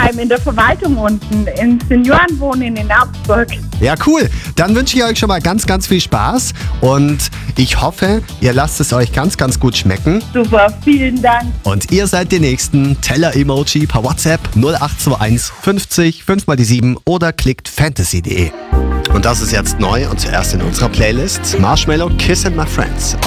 in der Verwaltung unten, im Seniorenwohnen in Augsburg. Ja, cool. Dann wünsche ich euch schon mal ganz, ganz viel Spaß und ich hoffe, ihr lasst es euch ganz, ganz gut schmecken. Super, vielen Dank. Und ihr seid die Nächsten. Teller-Emoji per WhatsApp 0821 50 5 mal die 7 oder klickt fantasy.de. Und das ist jetzt neu und zuerst in unserer Playlist Marshmello Kiss and My Friends.